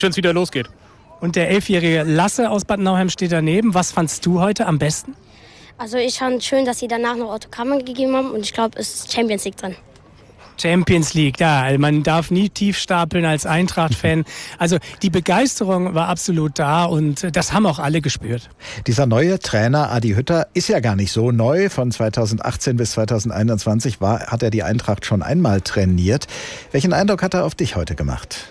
Schön, es wieder losgeht. Und der 11-jährige Lasse aus Bad Nauheim steht daneben. Was fandst du heute am besten? Also ich fand schön, dass sie danach noch Autogramme gegeben haben und ich glaube, es ist Champions League drin. Champions League, ja, man darf nie tief stapeln als Eintracht-Fan. Also die Begeisterung war absolut da und das haben auch alle gespürt. Dieser neue Trainer Adi Hütter ist ja gar nicht so neu. Von 2018 bis 2021 hat er die Eintracht schon einmal trainiert. Welchen Eindruck hat er auf dich heute gemacht?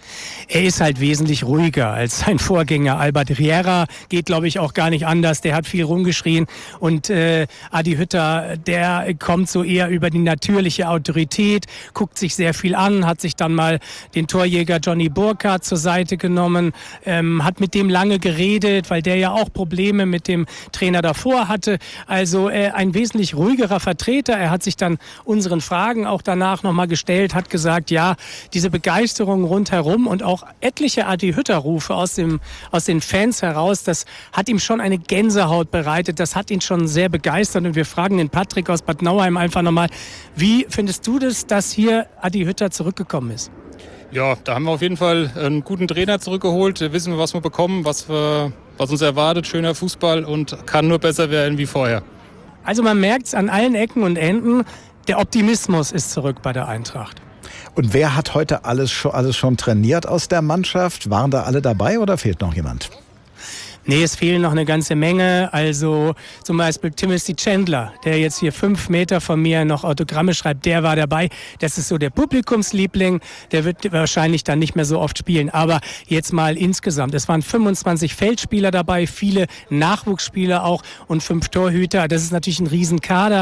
Er ist halt wesentlich ruhiger als sein Vorgänger Albert Riera. Geht, glaube ich, auch gar nicht anders. Der hat viel rumgeschrien. Und Adi Hütter, der kommt so eher über die natürliche Autorität, guckt sich sehr viel an, hat sich dann mal den Torjäger Johnny Burkhardt zur Seite genommen, hat mit dem lange geredet, weil der ja auch Probleme mit dem Trainer davor hatte. Also ein wesentlich ruhigerer Vertreter. Er hat sich dann unseren Fragen auch danach nochmal gestellt, hat gesagt, ja, diese Begeisterung rundherum und auch etliche Adi-Hütter-Rufe aus den Fans heraus, das hat ihm schon eine Gänsehaut bereitet, das hat ihn schon sehr begeistert und wir fragen den Patrick aus Bad Nauheim einfach nochmal, wie findest du das, dass hier Adi Hütter zurückgekommen ist? Ja, da haben wir auf jeden Fall einen guten Trainer zurückgeholt, wissen wir, was wir bekommen, was uns erwartet, schöner Fußball und kann nur besser werden wie vorher. Also man merkt es an allen Ecken und Enden, der Optimismus ist zurück bei der Eintracht. Und wer hat heute alles schon trainiert aus der Mannschaft? Waren da alle dabei oder fehlt noch jemand? Nee, es fehlen noch eine ganze Menge. Also zum Beispiel Timothy Chandler, der jetzt hier 5 Meter von mir noch Autogramme schreibt, der war dabei. Das ist so der Publikumsliebling. Der wird wahrscheinlich dann nicht mehr so oft spielen. Aber jetzt mal insgesamt. Es waren 25 Feldspieler dabei, viele Nachwuchsspieler auch und 5 Torhüter. Das ist natürlich ein Riesenkader.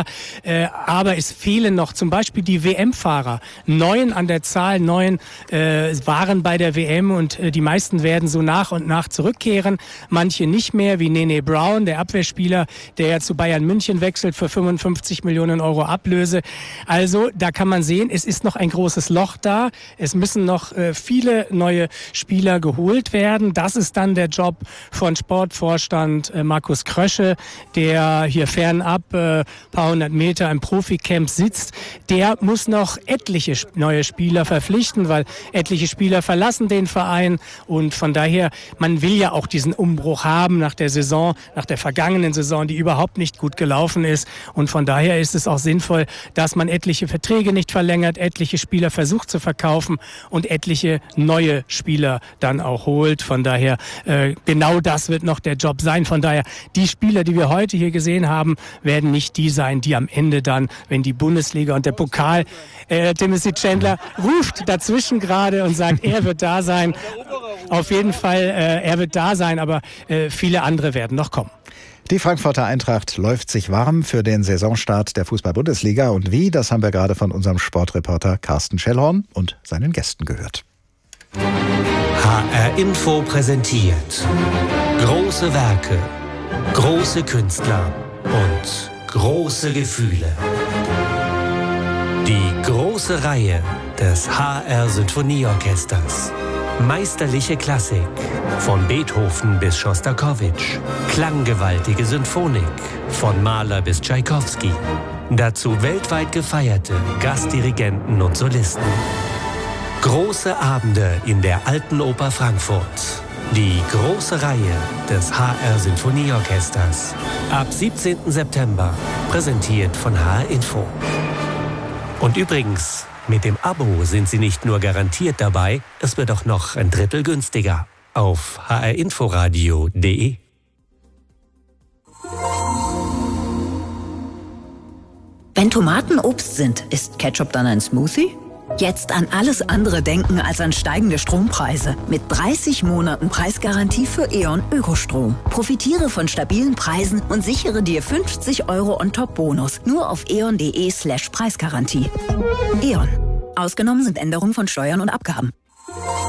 Aber es fehlen noch zum Beispiel die WM-Fahrer. 9 an der Zahl, 9 waren bei der WM und die meisten werden so nach und nach zurückkehren. Manche nicht mehr, wie Nene Brown, der Abwehrspieler, der ja zu Bayern München wechselt für 55 Millionen Euro Ablöse. Also da kann man sehen, es ist noch ein großes Loch da. Es müssen noch viele neue Spieler geholt werden. Das ist dann der Job von Sportvorstand Markus Krösche, der hier fernab paar hundert Meter im Proficamp sitzt. Der muss noch etliche neue Spieler verpflichten, weil etliche Spieler verlassen den Verein und von daher, man will ja auch diesen Umbruch haben nach der Saison, nach der vergangenen Saison, die überhaupt nicht gut gelaufen ist. Und von daher ist es auch sinnvoll, dass man etliche Verträge nicht verlängert, etliche Spieler versucht zu verkaufen und etliche neue Spieler dann auch holt. Von daher, genau das wird noch der Job sein. Von daher, die Spieler, die wir heute hier gesehen haben, werden nicht die sein, die am Ende dann, wenn die Bundesliga und der Pokal, Timothy Chandler ruft dazwischen gerade und sagt, er wird da sein. Auf jeden Fall, er wird da sein, aber viele andere werden noch kommen. Die Frankfurter Eintracht läuft sich warm für den Saisonstart der Fußball-Bundesliga. Und wie, das haben wir gerade von unserem Sportreporter Carsten Schellhorn und seinen Gästen gehört. HR Info präsentiert große Werke, große Künstler und große Gefühle. Die große Reihe des HR Sinfonieorchesters. Meisterliche Klassik, von Beethoven bis Schostakowitsch. Klanggewaltige Symphonik, von Mahler bis Tschaikowski. Dazu weltweit gefeierte Gastdirigenten und Solisten. Große Abende in der Alten Oper Frankfurt. Die große Reihe des HR Sinfonieorchesters. Ab 17. September, präsentiert von HR Info. Und übrigens, mit dem Abo sind Sie nicht nur garantiert dabei, es wird auch noch ein Drittel günstiger. Auf hrinforadio.de. Wenn Tomaten Obst sind, ist Ketchup dann ein Smoothie? Jetzt an alles andere denken als an steigende Strompreise. Mit 30 Monaten Preisgarantie für E.ON Ökostrom. Profitiere von stabilen Preisen und sichere dir 50 € On-Top-Bonus. Nur auf eon.de/Preisgarantie. E.ON. Ausgenommen sind Änderungen von Steuern und Abgaben.